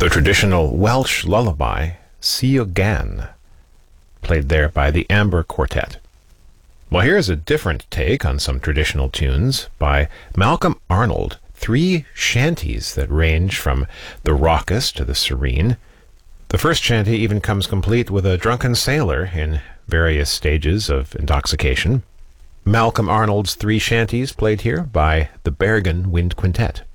The traditional Welsh lullaby, Sia Gan, played there by the Amber Quartet. Well, here's a different take on some traditional tunes by Malcolm Arnold, three shanties that range from the raucous to the serene. The first shanty even comes complete with a drunken sailor in various stages of intoxication. Malcolm Arnold's three shanties played here by the Bergen Wind Quintet.